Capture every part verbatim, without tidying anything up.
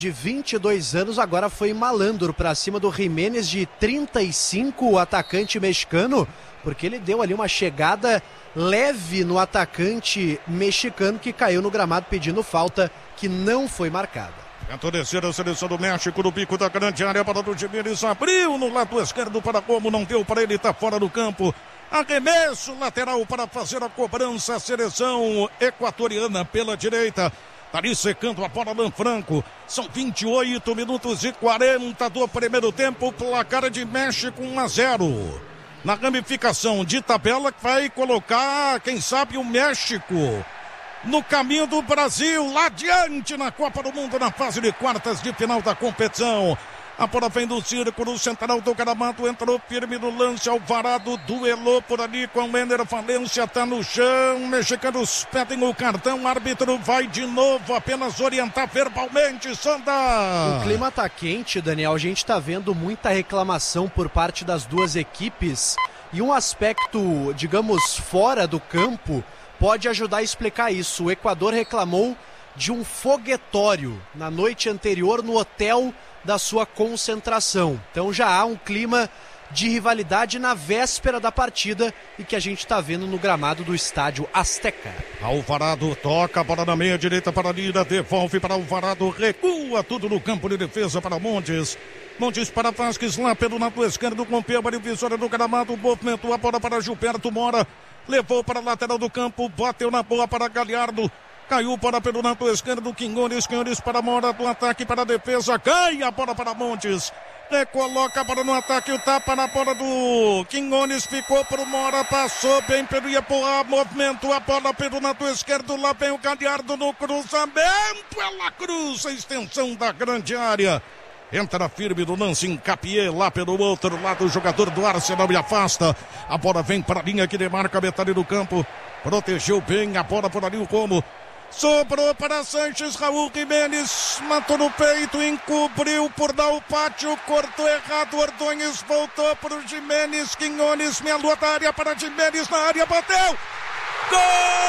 de vinte e dois anos, agora foi malandro para cima do Jiménez, de trinta e cinco, o atacante mexicano, porque ele deu ali uma chegada leve no atacante mexicano que caiu no gramado pedindo falta, que não foi marcada. Tentou descer a seleção do México no bico da grande área para o Jiménez, abriu no lado esquerdo para como, não deu para ele, está fora do campo. Arremesso lateral para fazer a cobrança, a seleção equatoriana pela direita. Tá ali secando a bola Alan Franco. São vinte e oito minutos e quarenta do primeiro tempo. Placar de México um a zero. Na ramificação de tabela que vai colocar, quem sabe, o México no caminho do Brasil, lá adiante na Copa do Mundo, na fase de quartas de final da competição. A bola vem do círculo central do gramado, entrou firme no lance, Alvarado duelou por ali com o Ener Valência, tá no chão, mexicanos pedem o cartão, o árbitro vai de novo apenas orientar verbalmente, Sanda. O clima tá quente, Daniel, a gente tá vendo muita reclamação por parte das duas equipes e um aspecto, digamos, fora do campo pode ajudar a explicar isso. O Equador reclamou de um foguetório na noite anterior no hotel da sua concentração. Então já há um clima de rivalidade na véspera da partida e que a gente está vendo no gramado do estádio Azteca. Alvarado toca a bola na meia direita para Lira, devolve para Alvarado, recua tudo no campo de defesa para Montes. Montes para Vasquez lá pelo lado esquerdo com pé, divisória do gramado, movimentou a bola para Gilberto Mora, levou para a lateral do campo, bateu na bola para Galhardo. Caiu para pelo lado esquerdo, Quinones, Quinones para Mora, do ataque para a defesa, cai a bola para Montes, recoloca a bola no ataque, o tapa na bola do Quinones, ficou para o Mora, passou bem pelo Iepoá, movimentou a bola pelo lado esquerdo, lá vem o Galhardo no cruzamento, ela cruza a extensão da grande área, entra firme no lance, Encapié lá pelo outro lado, o jogador do Arsenal e afasta, a bola vem para a linha que demarca a metade do campo, protegeu bem a bola por ali o Como. Sobrou para Sanches, Raul Jiménez, matou no peito, encobriu por dar o pátio, cortou errado, Ordonhes voltou para o Jiménez, Quinones, meia lua da área para Jiménez, na área, bateu! Gol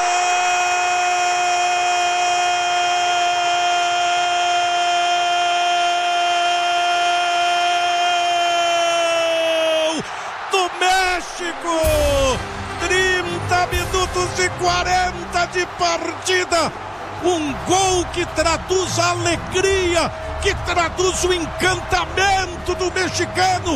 do México! trinta minutos e quarenta de partida, um gol que traduz a alegria, que traduz o encantamento do mexicano,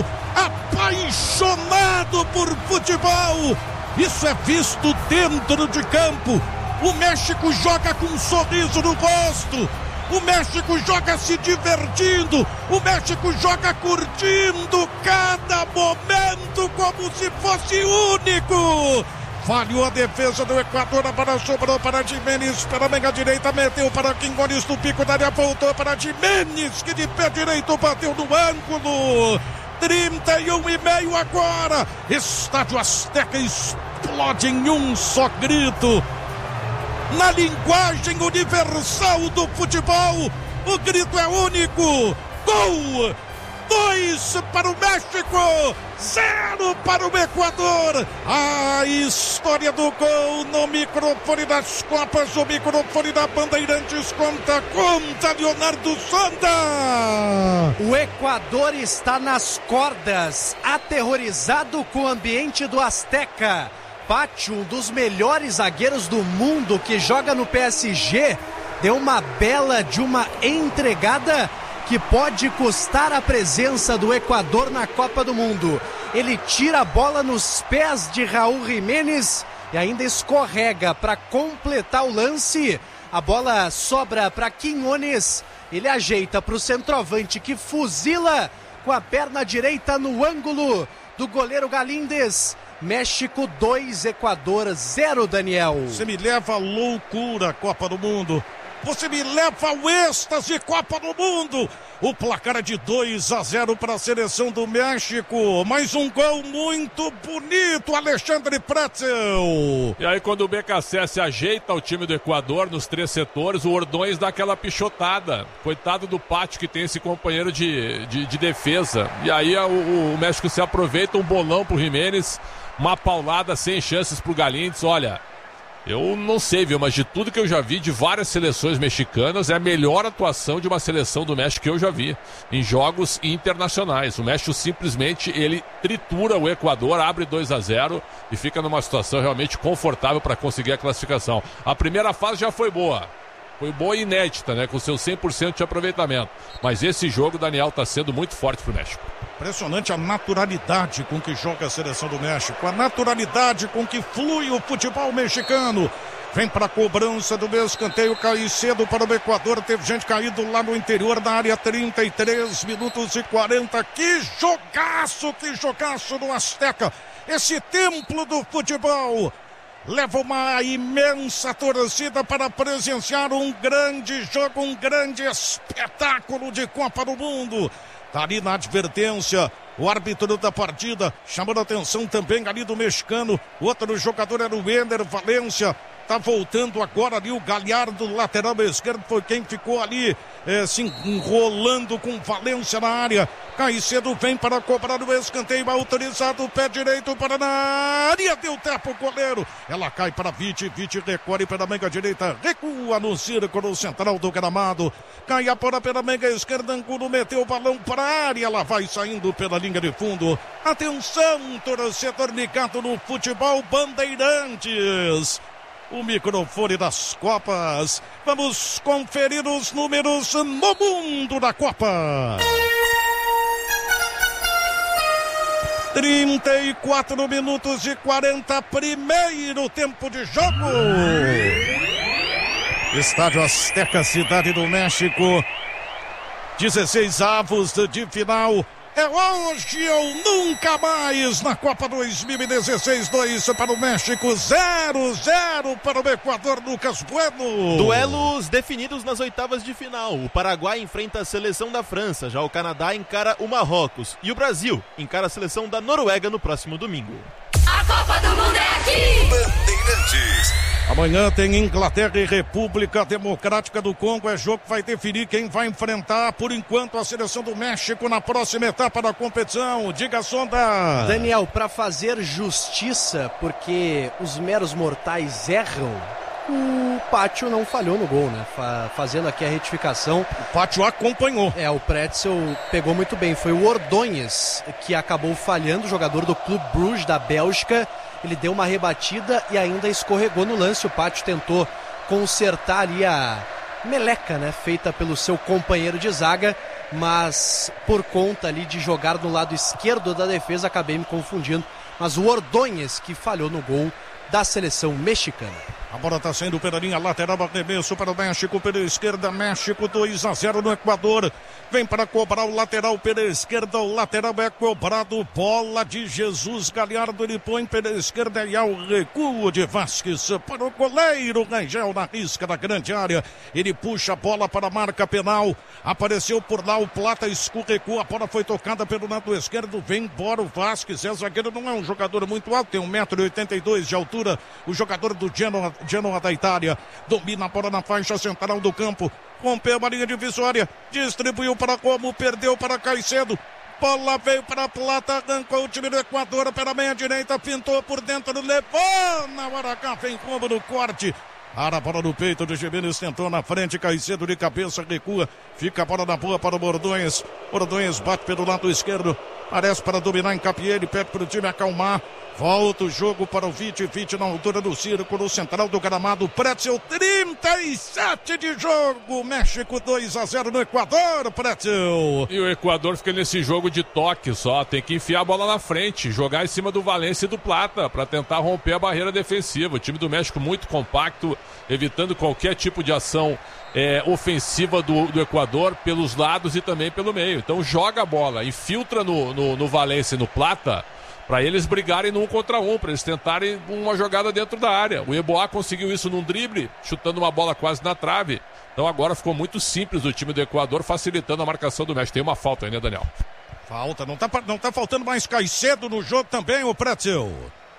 apaixonado por futebol. Isso é visto dentro de campo. O México joga com um sorriso no rosto, o México joga se divertindo, o México joga curtindo cada momento como se fosse único. Falhou a defesa do Equador, a bola sobrou para Jiménez, pela meia direita, meteu para Quinones no pico da área, voltou para Jiménez, que de pé direito bateu no ângulo. trinta e um e meio agora, Estádio Azteca explode em um só grito. Na linguagem universal do futebol, o grito é único. Gol! Dois para o México, zero para o Equador. A história do gol no microfone das Copas, o microfone da Bandeirantes, conta, conta, Leonardo Sanda. O Equador está nas cordas, aterrorizado com o ambiente do Azteca. Pátio, um dos melhores zagueiros do mundo que joga no P S G, deu uma bela de uma entregada que pode custar a presença do Equador na Copa do Mundo. Ele tira a bola nos pés de Raul Jiménez e ainda escorrega para completar o lance. A bola sobra para Quinones, ele ajeita para o centroavante que fuzila com a perna direita no ângulo do goleiro Galíndez. México dois, Equador zero, Daniel. Você me leva à loucura, Copa do Mundo. Você me leva ao êxtase, Copa do Mundo. O placar é de dois a zero para a seleção do México. Mais um gol muito bonito, Alexandre Pretzel. E aí quando o B K C S ajeita o time do Equador nos três setores, o Ordonhes dá aquela pichotada. Coitado do Pátio, que tem esse companheiro de, de, de defesa. E aí o, o México se aproveita, um bolão pro Jiménez, uma paulada sem chances pro Galíndez. Olha, Eu não sei, viu, mas de tudo que eu já vi de várias seleções mexicanas, é a melhor atuação de uma seleção do México que eu já vi em jogos internacionais. O México simplesmente, ele tritura o Equador, abre dois a zero e fica numa situação realmente confortável para conseguir a classificação. A primeira fase já foi boa. Foi boa e inédita, né? Com seu cem por cento de aproveitamento. Mas esse jogo, Daniel, está sendo muito forte pro México. Impressionante a naturalidade com que joga a seleção do México. A naturalidade com que flui o futebol mexicano. Vem para a cobrança do meio escanteio, cair cedo para o Equador. Teve gente caído lá no interior da área. trinta e três minutos e quarenta. Que jogaço, que jogaço no Azteca. Esse templo do futebol leva uma imensa torcida para presenciar um grande jogo, um grande espetáculo de Copa do Mundo. Tá ali na advertência o árbitro da partida, chamando a atenção também ali do mexicano. O outro jogador era o Ender Valência. Tá voltando agora ali o Galhardo, lateral esquerdo, foi quem ficou ali eh, se enrolando com Valência na área. Caicedo vem para cobrar o escanteio, autorizado, o pé direito para na área, deu tempo o goleiro. Ela cai para Vite, Vite recolhe pela manga direita, recua no círculo central do gramado. Cai a bola pela manga esquerda, Angulo meteu o balão para a área, ela vai saindo pela linha de fundo. Atenção, torcedor ligado no futebol Bandeirantes. O microfone das Copas. Vamos conferir os números no mundo da Copa. trinta e quatro minutos e quarenta, primeiro tempo de jogo. Estádio Azteca, Cidade do México. dezesseis avos de final. É hoje ou nunca mais na Copa dois mil e dezesseis, dois para o México, zero zero para o Equador, Lucas Bueno. Duelos definidos nas oitavas de final. O Paraguai enfrenta a seleção da França, já o Canadá encara o Marrocos e o Brasil encara a seleção da Noruega no próximo domingo. A Copa do Mundo é aqui! Bandeirantes. Amanhã tem Inglaterra e República Democrática do Congo. É jogo que vai definir quem vai enfrentar, por enquanto, a seleção do México na próxima etapa da competição. Diga, Sonda. Daniel, para fazer justiça, porque os meros mortais erram, o Pátio não falhou no gol, né? Fa- fazendo aqui a retificação. O Pátio acompanhou. É, o Pretzel pegou muito bem. Foi o Ordonhes que acabou falhando, o jogador do Clube Bruges da Bélgica. Ele deu uma rebatida e ainda escorregou no lance. O Pátio tentou consertar ali a meleca, né, feita pelo seu companheiro de zaga, mas por conta ali de jogar no lado esquerdo da defesa, acabei me confundindo. Mas o Ordonhes que falhou no gol da seleção mexicana. A bola está saindo pela linha lateral, arremesso para o México pela esquerda, México dois a zero no Equador. Vem para cobrar o lateral pela esquerda, o lateral é cobrado, bola de Jesus Galhardo, ele põe pela esquerda e ao recuo de Vasquez para o goleiro Rangel na risca da grande área. Ele puxa a bola para a marca penal, apareceu por lá o Plata, escorregou, a bola foi tocada pelo lado esquerdo, vem embora o Vasquez, é zagueiro, não é um jogador muito alto, tem um metro e oitenta e dois de altura, o jogador do Genoa, Genoa da Itália, domina a bola na faixa central do campo, rompeu a linha divisória, distribuiu para Como, perdeu para Caicedo, bola veio para a Plata, arrancou o time do Equador pela meia direita, pintou por dentro, levou na hora H, vem Como no corte. Para a bola no peito de Gimenez, tentou na frente, Caicedo de cabeça, recua, fica a bola na boa para o Ordonhes, Ordonhes bate pelo lado esquerdo, parece para dominar em Capieri, pede para o time acalmar, volta o jogo para o Vite, Vite na altura do círculo central do gramado, Pretzel, trinta e sete de jogo, México dois a zero no Equador, Pretzel. E o Equador fica nesse jogo de toque só, tem que enfiar a bola na frente, jogar em cima do Valência e do Plata, para tentar romper a barreira defensiva. O time do México muito compacto, evitando qualquer tipo de ação é, ofensiva do, do Equador pelos lados e também pelo meio. Então joga a bola, infiltra no, no, no Valência e no Plata, para eles brigarem num contra um, para eles tentarem uma jogada dentro da área. O Eboá conseguiu isso num drible, chutando uma bola quase na trave. Então agora ficou muito simples o time do Equador, facilitando a marcação do México. Tem uma falta aí, né, Daniel? Falta, não tá, não tá faltando mais Caicedo no jogo também, o Pretzel.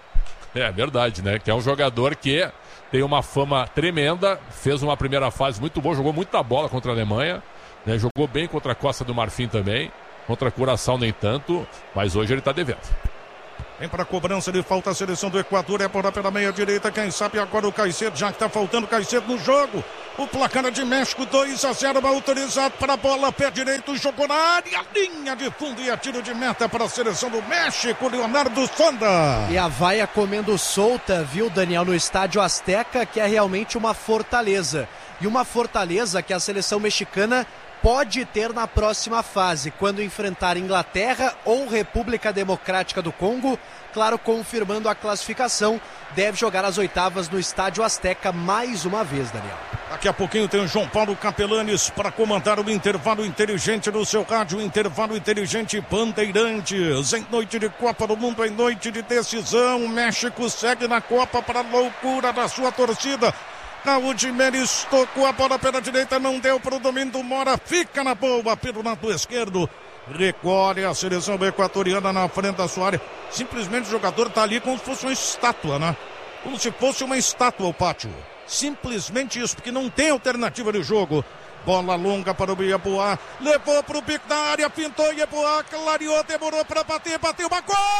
É verdade, né? Que é um jogador que tem uma fama tremenda, fez uma primeira fase muito boa, jogou muita bola contra a Alemanha, né? Jogou bem contra a Costa do Marfim também, contra a Curaçao nem tanto, mas hoje ele tá devendo. Vem para a cobrança de falta a seleção do Equador, é bola pela meia direita, quem sabe agora o Caicedo, já que está faltando Caicedo no jogo. O placar é de México, dois a zero, autorizado para a bola, pé direito, jogou na área, linha de fundo e atiro de meta para a seleção do México, Leonardo Sonda. E a vaia comendo solta, viu, Daniel, no estádio Azteca, que é realmente uma fortaleza. E uma fortaleza que a seleção mexicana pode ter na próxima fase, quando enfrentar Inglaterra ou República Democrática do Congo, claro, confirmando a classificação, deve jogar as oitavas no estádio Azteca mais uma vez, Daniel. Daqui a pouquinho tem o João Paulo Capelanes para comandar o intervalo inteligente do seu rádio, intervalo inteligente Bandeirantes, em noite de Copa do Mundo, em noite de decisão, o México segue na Copa para a loucura da sua torcida. Raul Jimenez tocou a bola pela direita, não deu para o domínio do Mora, fica na boa pelo lado esquerdo. Recolhe a seleção equatoriana na frente da sua área. Simplesmente o jogador está ali como se fosse uma estátua, né? Como se fosse uma estátua o Pátio. Simplesmente isso, porque não tem alternativa de jogo. Bola longa para o Yeboah, levou para o bico da área, pintou Yeboah, clareou, demorou para bater, bateu,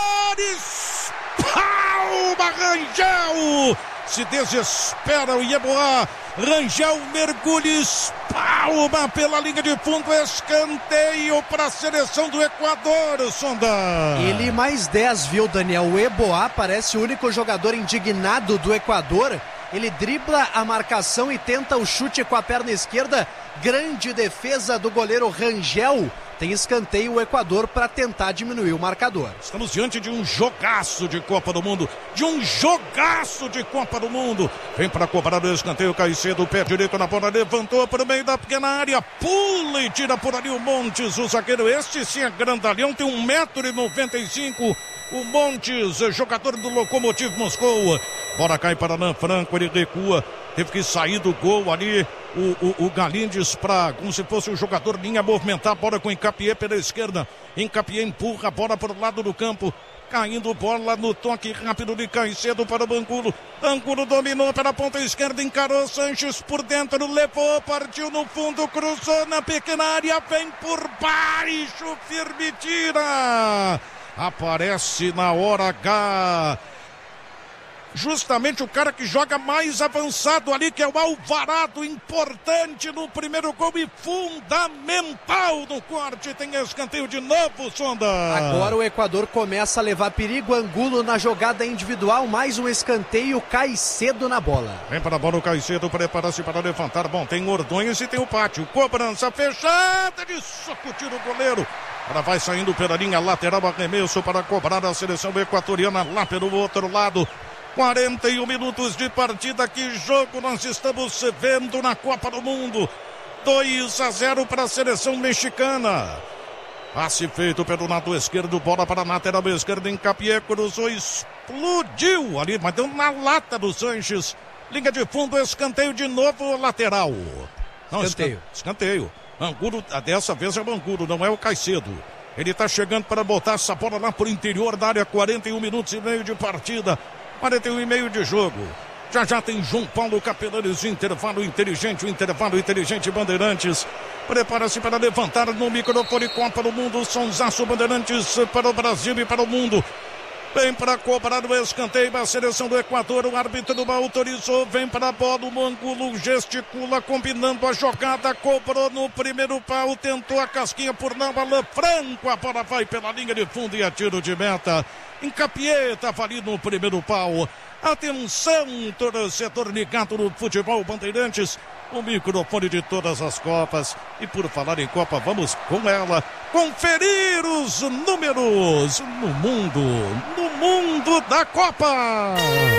Bagores! Palma, Rangel! Se desespera o Yeboah, Rangel mergulha, espalma pela linha de fundo, escanteio para a seleção do Equador, Sonda. Ele mais dez, viu, Daniel? O Yeboah parece o único jogador indignado do Equador. Ele dribla a marcação e tenta o chute com a perna esquerda. Grande defesa do goleiro Rangel. Tem escanteio o Equador para tentar diminuir o marcador. Estamos diante de um jogaço de Copa do Mundo. De um jogaço de Copa do Mundo. Vem para cobrar o escanteio, Caicedo, pé direito na bola, levantou para o meio da pequena área. Pula e tira por ali o Montes. O zagueiro, este sim é grandalhão, tem um metro e noventa e cinco. O Montes, jogador do Lokomotiv Moscou. Bola cai para Alan Franco, ele recua. Teve que sair do gol ali. O, o, o Galindes para, como se fosse o jogador linha, movimentar a bola com Encapié pela esquerda. Encapié empurra a bola para o lado do campo. Caindo bola no toque rápido de Caicedo para o Angulo. Angulo dominou pela ponta esquerda, encarou Sanches por dentro, levou, partiu no fundo, cruzou na pequena área, vem por baixo, firme, tira. Aparece na hora H. Justamente o cara que joga mais avançado ali, que é o Alvarado, importante no primeiro gol e fundamental no corte. Tem escanteio de novo, Sonda. Agora o Equador começa a levar perigo. Angulo na jogada individual, mais um escanteio, Caicedo na bola. Vem para a bola o Caicedo, prepara-se para levantar. Bom, tem Ordonhas e tem o Pátio. Cobrança fechada, de soco, tira o goleiro. Ela vai saindo pela linha lateral, arremesso para cobrar a seleção equatoriana lá pelo outro lado. quarenta e um minutos de partida, que jogo nós estamos vendo na Copa do Mundo. dois a zero para a seleção mexicana. Passe feito pelo lado esquerdo, bola para a lateral esquerda, Encapié, cruzou, explodiu ali, mas deu na lata do Sanches. Linha de fundo, escanteio de novo, lateral. Não, escanteio. Escanteio. Angulo, dessa vez é o Angulo, não é o Caicedo. Ele está chegando para botar essa bola lá por interior da área, quarenta e um minutos e meio de partida. quarenta e um e meio de jogo. Já já tem João Paulo Capelanes, intervalo inteligente, o intervalo inteligente Bandeirantes. Prepara-se para levantar no microfone Copa do Mundo, sonsaço Bandeirantes para o Brasil e para o mundo. Vem para cobrar o escanteio, a seleção do Equador, o árbitro não autorizou, vem para a bola, o Angulo gesticula, combinando a jogada, cobrou no primeiro pau, tentou a casquinha por não, Alan Franco, a bola vai pela linha de fundo e a tiro de meta. Encapié estava ali no primeiro pau. Atenção, torcedor ligado no futebol Bandeirantes, o microfone de todas as Copas. E por falar em Copa, vamos com ela conferir os números no mundo, no mundo da Copa.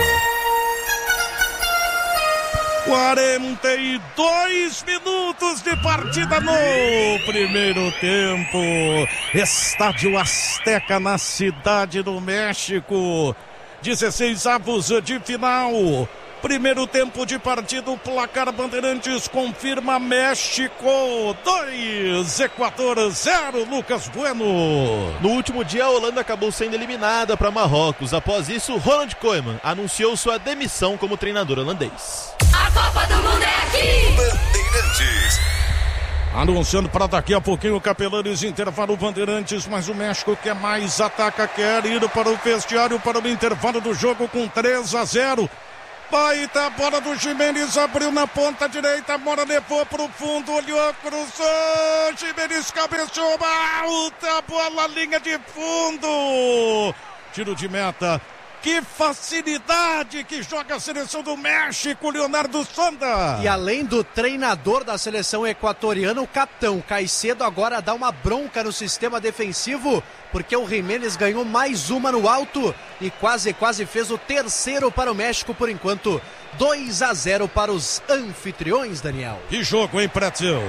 quarenta e dois minutos de partida no primeiro tempo. Estádio Azteca na Cidade do México. dezesseis avos de final. Primeiro tempo de partida, o placar Bandeirantes confirma México dois, Equador zero, Lucas Bueno. No último dia, a Holanda acabou sendo eliminada para Marrocos. Após isso, Ronald Koeman anunciou sua demissão como treinador holandês. A Copa do Mundo é aqui! Bandeirantes. Anunciando para daqui a pouquinho o Capelares, intervalo Bandeirantes, mas o México quer mais, ataca, quer ir para o vestiário, para o intervalo do jogo com três a zero. Baita a bola do Gimenez, abriu na ponta direita, a bola levou para o fundo, olhou, cruzou, Gimenez cabeceou, alta bola, linha de fundo, tiro de meta. Que facilidade que joga a seleção do México, Leonardo Sonda. E além do treinador da seleção equatoriana, o capitão Caicedo agora dá uma bronca no sistema defensivo, porque o Gimenez ganhou mais uma no alto e quase, quase fez o terceiro para o México por enquanto. dois a zero para os anfitriões, Daniel. Que jogo, hein, Pretzel?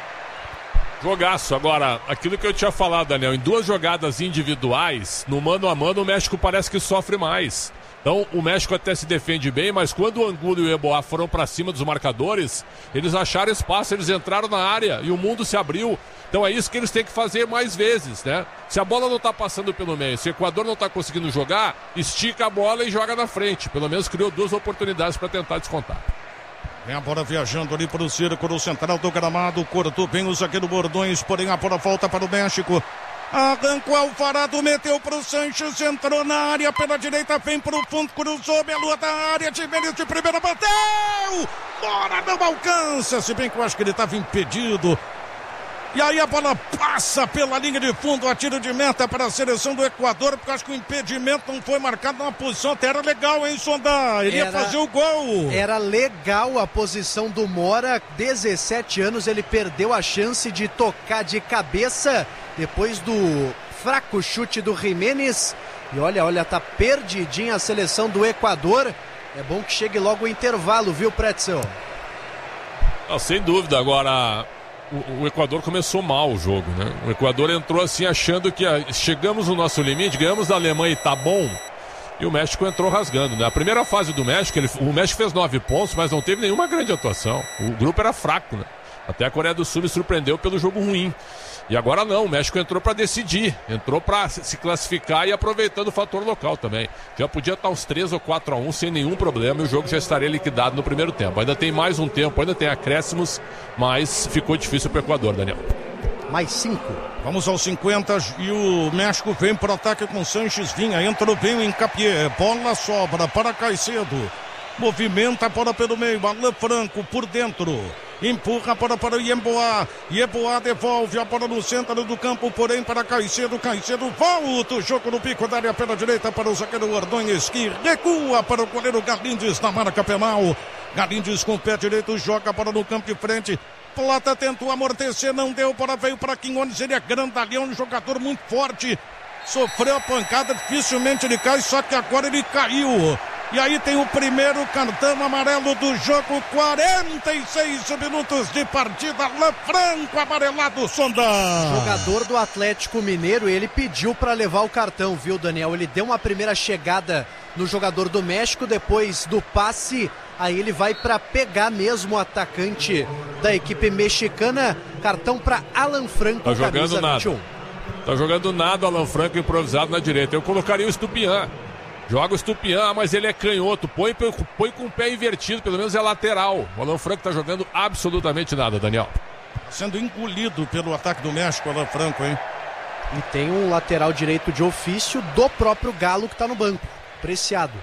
Jogaço. Agora, aquilo que eu tinha falado, Daniel, em duas jogadas individuais, no mano a mano, o México parece que sofre mais. Então, o México até se defende bem, mas quando o Angulo e o Eboá foram para cima dos marcadores, eles acharam espaço, eles entraram na área e o mundo se abriu. Então é isso que eles têm que fazer mais vezes, né? Se a bola não tá passando pelo meio, se o Equador não tá conseguindo jogar, estica a bola e joga na frente. Pelo menos criou duas oportunidades para tentar descontar. Vem a bola viajando ali para o círculo central do gramado, cortou bem o zagueiro Bordões, porém a bola volta para o México. Arrancou Alvarado, meteu para o Sanches, entrou na área pela direita, vem para o fundo, cruzou, Belu da área, Gimenez de primeira, bateu! Bora, não alcança, se bem que eu acho que ele estava impedido. E aí a bola passa pela linha de fundo, a tiro de meta para a seleção do Equador, porque eu acho que o impedimento não foi marcado numa posição até era legal, hein, Sonda? Ele era, ia fazer o gol. Era legal a posição do Mora, dezessete anos, ele perdeu a chance de tocar de cabeça depois do fraco chute do Gimenez. E olha, olha, tá perdidinha a seleção do Equador. É bom que chegue logo o intervalo, viu, Pretzel? Ah, sem dúvida, agora... O, o Equador começou mal o jogo, né? O Equador entrou assim achando que ah, chegamos no nosso limite, ganhamos da Alemanha e tá bom. E o México entrou rasgando, né? A primeira fase do México, ele, o México fez nove pontos, mas não teve nenhuma grande atuação. O grupo era fraco, né? Até a Coreia do Sul me surpreendeu pelo jogo ruim. E agora não, o México entrou para decidir, entrou para se classificar e aproveitando o fator local também. Já podia estar uns três ou quatro a um sem nenhum problema e o jogo já estaria liquidado no primeiro tempo. Ainda tem mais um tempo, ainda tem acréscimos, mas ficou difícil para o Equador, Daniel. Mais cinco. Vamos aos cinquenta e o México vem para o ataque com Sanches, vinha, entrou bem o Encapié, bola sobra para Caicedo. Movimenta a bola pelo meio, Alan Franco por dentro. Empurra a bola para o Yeboah. Yeboah devolve a bola no centro do campo, porém para Caicedo. Caicedo volta o jogo no pico da área pela direita para o zagueiro Ordonez, que recua para o goleiro Galindes na marca penal. Galindes com o pé direito joga a bola no campo de frente. Plata tentou amortecer, não deu, bola veio para Quinones, ele é grandalhão, um jogador muito forte. Sofreu a pancada, dificilmente ele cai, só que agora ele caiu. E aí tem o primeiro cartão amarelo do jogo, quarenta e seis minutos de partida, Alan Franco amarelado, Sonda. Jogador do Atlético Mineiro, ele pediu para levar o cartão, viu, Daniel? Ele deu uma primeira chegada no jogador do México, depois do passe, aí ele vai para pegar mesmo o atacante da equipe mexicana, cartão para Alan Franco, tá jogando nada. vinte e um. Tá jogando nada, Alan Franco improvisado na direita. Eu colocaria o Estupiñán. Joga o Estupiñán, mas ele é canhoto. Põe, põe com o pé invertido, pelo menos é lateral. O Alan Franco tá jogando absolutamente nada, Daniel. Sendo engolido pelo ataque do México, Alan Franco, hein? E tem um lateral direito de ofício do próprio Galo que tá no banco. Preciado.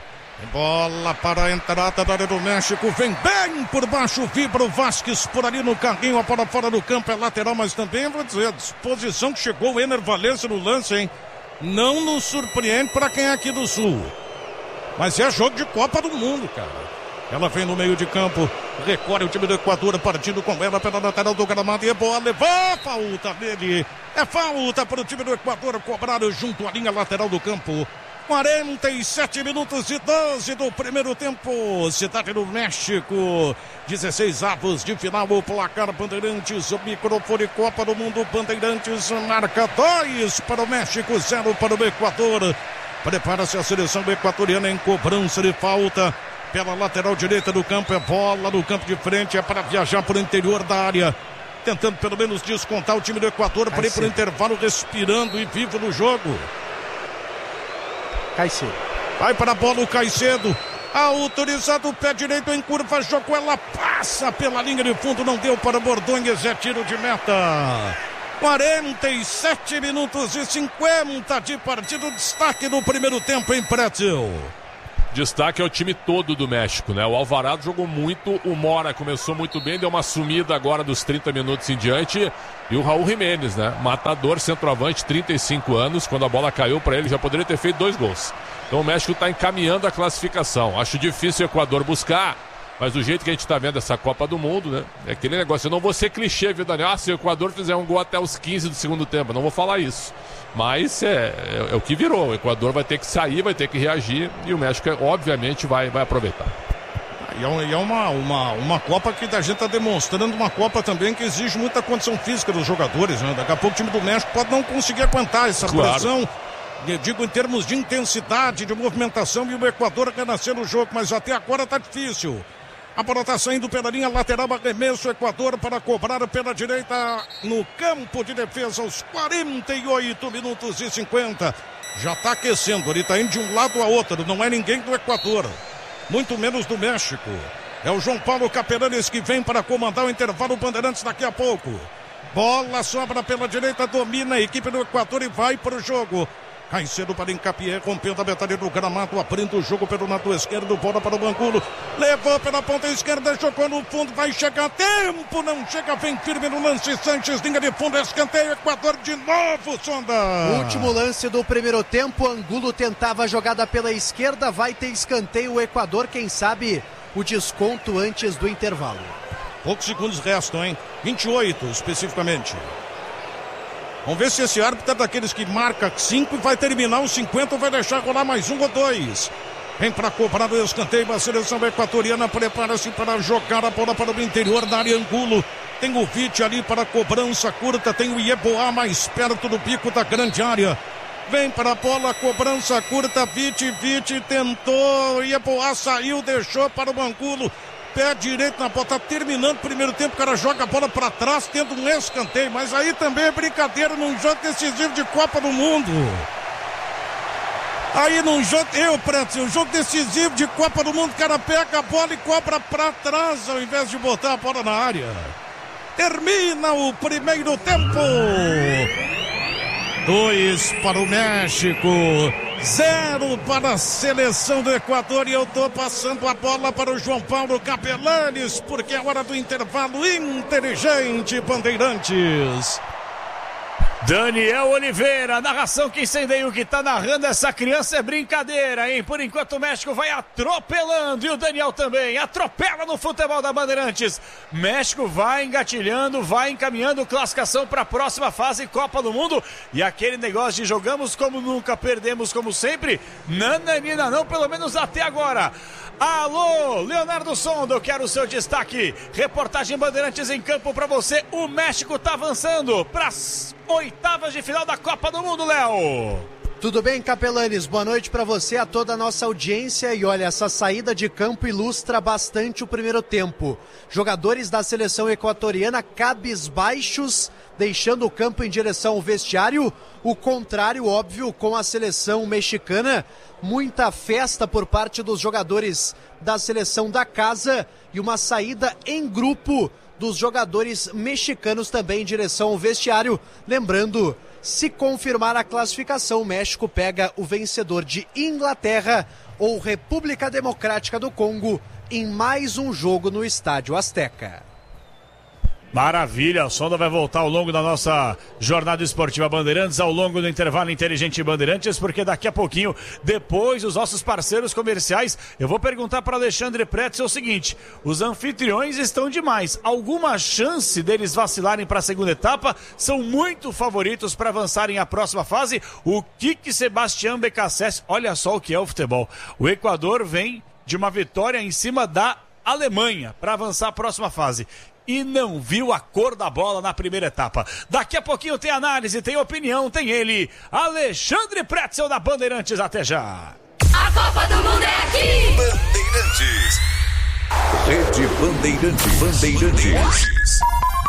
Bola para a entrada da área do México, vem bem por baixo, vibra o Vasquez por ali no carrinho, a bola fora do campo, é lateral, mas também, vou dizer, a disposição que chegou o Ener Valencia no lance, hein? Não nos surpreende para quem é aqui do Sul. Mas é jogo de Copa do Mundo, cara. Ela vem no meio de campo, recorre o time do Equador, partindo com ela pela lateral do gramado, e é boa, levou, falta dele. É falta para o time do Equador, cobrado junto à linha lateral do campo. quarenta e sete minutos e doze do primeiro tempo. Cidade do México. dezesseis avos de final. O placar Bandeirantes. O microfone Copa do Mundo. Bandeirantes marca dois para o México, zero para o Equador. Prepara-se a seleção equatoriana em cobrança de falta. Pela lateral direita do campo. É bola no campo de frente. É para viajar para o interior da área. Tentando pelo menos descontar o time do Equador para ir para o intervalo respirando e vivo no jogo. Caicedo. Vai para a bola o Caicedo. Autorizado o pé direito em curva, jogou, ela passa pela linha de fundo, não deu para Bordonhes, é tiro de meta. quarenta e sete minutos e cinquenta de partida, destaque do primeiro tempo em Pretzel. Destaque é o time todo do México, né? O Alvarado jogou muito, o Mora começou muito bem, deu uma sumida agora dos trinta minutos em diante. E o Raul Jiménez, né? Matador, centroavante, trinta e cinco anos. Quando a bola caiu para ele, já poderia ter feito dois gols. Então o México está encaminhando a classificação. Acho difícil o Equador buscar, mas do jeito que a gente está vendo essa Copa do Mundo, né? É aquele negócio, eu não vou ser clichê, viu, Daniel? Ah, se o Equador fizer um gol até os quinze do segundo tempo, eu não vou falar isso. Mas é, é, é o que virou. O Equador vai ter que sair, vai ter que reagir e o México, obviamente, vai, vai aproveitar. E é, e é uma, uma, uma Copa que a gente está demonstrando, uma Copa também que exige muita condição física dos jogadores, né? Daqui a pouco o time do México pode não conseguir aguentar essa claro. pressão, eu digo em termos de intensidade, de movimentação, e o Equador renascer no jogo, mas até agora está difícil. A bola está saindo pela linha lateral, arremesso o Equador para cobrar pela direita no campo de defesa aos quarenta e oito minutos e cinquenta. Já está aquecendo, ele está indo de um lado a outro, não é ninguém do Equador, muito menos do México. É o João Paulo Capelanes que vem para comandar o intervalo Bandeirantes daqui a pouco. Bola sobra pela direita, domina a equipe do Equador e vai para o jogo. Cai cedo para Incapié, rompendo a metade do gramado, abrindo o jogo pelo lado esquerdo, bola para o Angulo, levou pela ponta esquerda, jogou no fundo, vai chegar tempo, não chega, vem firme no lance, Sanches, linha de fundo, escanteio, Equador de novo, Sonda. Último lance do primeiro tempo, Angulo tentava a jogada pela esquerda, vai ter escanteio, o Equador, quem sabe o desconto antes do intervalo. Poucos segundos restam, hein? vinte e oito especificamente. Vamos ver se esse árbitro é daqueles que marca cinco e vai terminar os cinquenta ou vai deixar rolar mais um ou dois. Vem para cobrar o escanteio, a seleção equatoriana prepara-se para jogar a bola para o interior da área. Angulo. Tem o Vite ali para a cobrança curta, tem o Ieboá mais perto do pico da grande área. Vem para a bola, cobrança curta, Vite, Vite tentou, Ieboá saiu, deixou para o Angulo. Pé direito na bola, tá terminando o primeiro tempo, o cara joga a bola para trás, tendo um escanteio, mas aí também é brincadeira num jogo decisivo de Copa do Mundo. Aí num jogo, eu, Preto, um jogo decisivo de Copa do Mundo, o cara pega a bola e cobra para trás, ao invés de botar a bola na área. Termina o primeiro tempo. Dois para o México, zero para a seleção do Equador, e eu tô passando a bola para o João Paulo Capelanes, porque é hora do intervalo inteligente, Bandeirantes. Daniel Oliveira, narração que incendeia, que tá narrando essa criança é brincadeira, hein? Por enquanto o México vai atropelando e o Daniel também atropela no futebol da Bandeirantes. México vai engatilhando, vai encaminhando classificação para a próxima fase Copa do Mundo, e aquele negócio de jogamos como nunca, perdemos como sempre, nananina não, pelo menos até agora. Alô, Leonardo Sonda, eu quero o seu destaque. Reportagem Bandeirantes em campo para você. O México tá avançando para as oitavas de final da Copa do Mundo, Léo. Tudo bem, Capelanes? Boa noite para você, a toda a nossa audiência. E olha, essa saída de campo ilustra bastante o primeiro tempo. Jogadores da seleção equatoriana cabisbaixos, deixando o campo em direção ao vestiário. O contrário, óbvio, com a seleção mexicana. Muita festa por parte dos jogadores da seleção da casa e uma saída em grupo dos jogadores mexicanos também em direção ao vestiário. Lembrando, se confirmar a classificação, o México pega o vencedor de Inglaterra ou República Democrática do Congo em mais um jogo no Estádio Azteca. Maravilha, o Sonda vai voltar ao longo da nossa jornada esportiva Bandeirantes, ao longo do intervalo inteligente Bandeirantes, porque daqui a pouquinho, depois dos nossos parceiros comerciais, eu vou perguntar para Alexandre Pretzel o seguinte: os anfitriões estão demais, alguma chance deles vacilarem para a segunda etapa? São muito favoritos para avançarem à próxima fase? O Kiki Sebastião Becassés, olha só o que é o futebol, o Equador vem de uma vitória em cima da Alemanha para avançar à próxima fase e não viu a cor da bola na primeira etapa. Daqui a pouquinho tem análise, tem opinião, tem ele, Alexandre Pretzel da Bandeirantes. Até já. A Copa do Mundo é aqui. Bandeirantes. Rede Bandeirantes. Bandeirantes.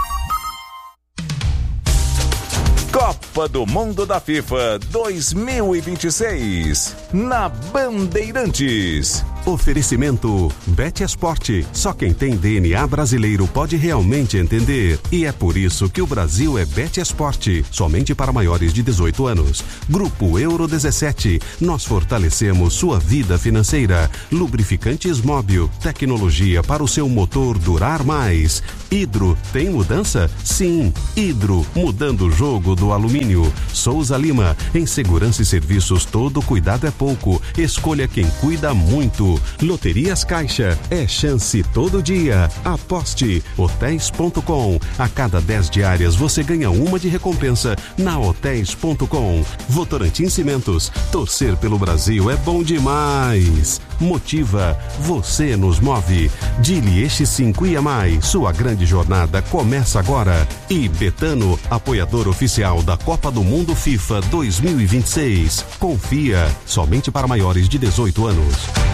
Copa do Mundo da FIFA dois mil e vinte e seis na Bandeirantes. Oferecimento Bet Esporte. Só quem tem D N A brasileiro pode realmente entender. E é por isso que o Brasil é Bet Esporte. Somente para maiores de dezoito anos. Grupo Euro dezessete. Nós fortalecemos sua vida financeira. Lubrificantes Móbil. Tecnologia para o seu motor durar mais. Hidro. Tem mudança? Sim. Hidro. Mudando o jogo do alumínio. Souza Lima. Em segurança e serviços, todo cuidado é pouco. Escolha quem cuida muito. Loterias Caixa, é chance todo dia. Aposte. hotéis ponto com. A cada dez diárias você ganha uma de recompensa na hotéis ponto com. Votorantim Cimentos, torcer pelo Brasil é bom demais. Motiva, você nos move. Dili Eixo cinco I A Mais, sua grande jornada começa agora. E Betano, apoiador oficial da Copa do Mundo FIFA dois mil e vinte e seis. Confia, somente para maiores de dezoito anos.